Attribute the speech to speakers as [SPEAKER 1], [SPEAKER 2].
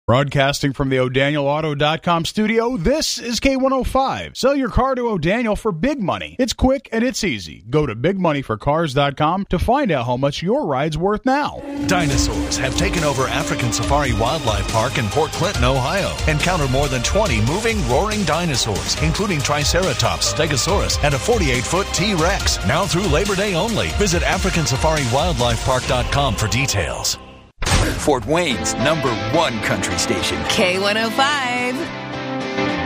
[SPEAKER 1] Broadcasting from the O'DanielAuto.com studio, this is K105. Sell your car to O'Daniel for big money. It's quick and it's easy. Go to bigmoneyforcars.com to find out how much your ride's worth now.
[SPEAKER 2] Dinosaurs have taken over African Safari Wildlife Park in Port Clinton, Ohio. Encounter more than 20 moving, roaring dinosaurs, including Triceratops, Stegosaurus, and a 48-foot T-Rex. Now through Labor Day only. Visit AfricanSafariWildlifePark.com for details.
[SPEAKER 3] Fort Wayne's #1 country station.
[SPEAKER 4] K105.